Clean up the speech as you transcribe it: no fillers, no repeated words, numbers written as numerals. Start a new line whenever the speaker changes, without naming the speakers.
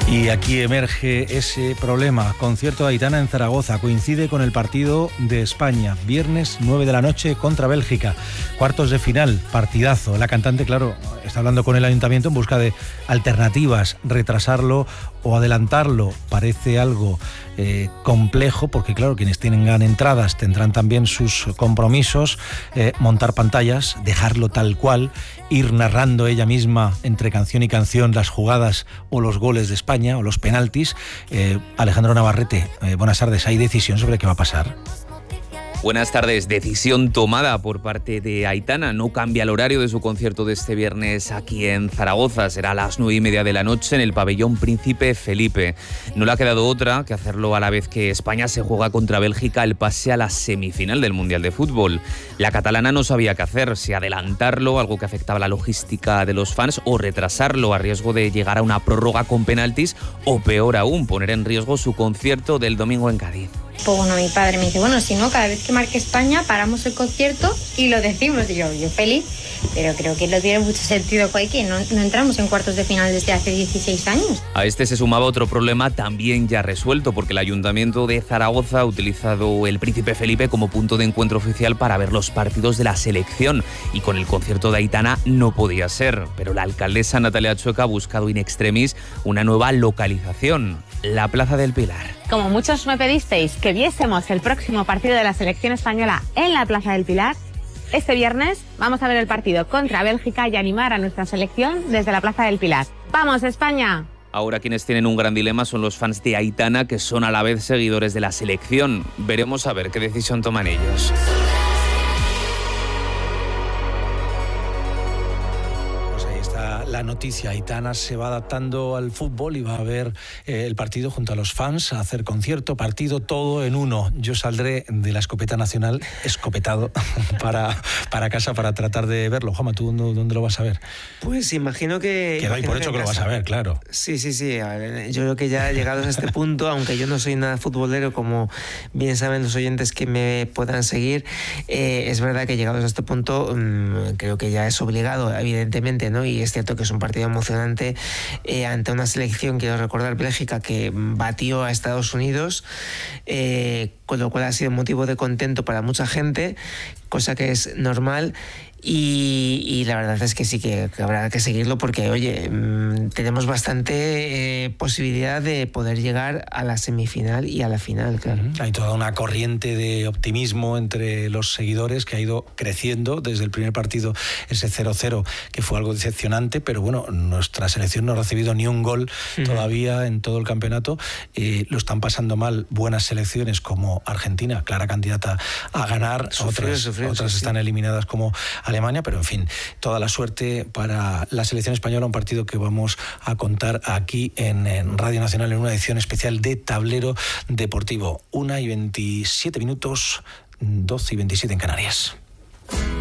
Y aquí emerge ese problema. Concierto de Aitana en Zaragoza. Coincide con el partido de España. Viernes 9 de la noche contra Bélgica. Cuartos de final. Partidazo. La cantante, claro, está hablando con el ayuntamiento en busca de alternativas. Retrasarlo o adelantarlo parece algo complejo, porque claro, quienes tengan entradas tendrán también sus compromisos. Montar pantallas, dejarlo tal cual, ir narrando ella misma entre canción y canción las jugadas o los goles de España o los penaltis. Alejandro Navarrete, buenas tardes. ¿Hay decisión sobre qué va a pasar?
Buenas tardes. Decisión tomada por parte de Aitana. No cambia el horario de su concierto de este viernes aquí en Zaragoza. Será a las 9:30 de la noche en el pabellón Príncipe Felipe. No le ha quedado otra que hacerlo a la vez que España se juega contra Bélgica el pase a la semifinal del Mundial de Fútbol. La catalana no sabía qué hacer, si adelantarlo, algo que afectaba la logística de los fans, o retrasarlo a riesgo de llegar a una prórroga con penaltis, o peor aún, poner en riesgo su concierto del domingo en Cádiz.
Pues bueno, mi padre me dice, bueno, si no, cada vez que marque España paramos el concierto y lo decimos. Y yo feliz, pero creo que no tiene mucho sentido, que no entramos en cuartos de final desde hace 16 años.
A este se sumaba otro problema también ya resuelto, porque el Ayuntamiento de Zaragoza ha utilizado el Príncipe Felipe como punto de encuentro oficial para ver los partidos de la selección, y con el concierto de Aitana no podía ser, pero la alcaldesa Natalia Chueca ha buscado in extremis una nueva localización, la Plaza del Pilar.
Como muchos me pedisteis que viésemos el próximo partido de la selección española en la Plaza del Pilar, este viernes vamos a ver el partido contra Bélgica y animar a nuestra selección desde la Plaza del Pilar. ¡Vamos, España!
Ahora quienes tienen un gran dilema son los fans de Aitana, que son a la vez seguidores de la selección. Veremos a ver qué decisión toman ellos.
La noticia, Aitana se va adaptando al fútbol y va a ver el partido junto a los fans, a hacer concierto, partido, todo en uno. Yo saldré de la escopeta nacional escopetado para casa para tratar de verlo. Juanma, ¿tú dónde lo vas a ver?
Pues imagino que...
Que doy por hecho que lo vas a ver, claro.
Sí. A ver, yo creo que ya llegados a este punto, aunque yo no soy nada futbolero, como bien saben los oyentes que me puedan seguir, es verdad que llegados a este punto creo que ya es obligado, evidentemente, ¿no? Y es cierto que es un partido emocionante ante una selección, quiero recordar, Bélgica, que batió a Estados Unidos, con lo cual ha sido motivo de contento para mucha gente, cosa que es normal. Y la verdad es que sí que habrá que seguirlo, porque oye, tenemos bastante posibilidad de poder llegar a la semifinal y a la final, claro.
Hay toda una corriente de optimismo entre los seguidores que ha ido creciendo desde el primer partido, ese 0-0, que fue algo decepcionante, pero bueno, nuestra selección no ha recibido ni un gol todavía en todo el campeonato. Lo están pasando mal buenas selecciones como Argentina, clara candidata a ganar, otras están eliminadas como Alemania, pero en fin, toda la suerte para la selección española, un partido que vamos a contar aquí en Radio Nacional en una edición especial de Tablero Deportivo. 1:27, 12:27 en Canarias.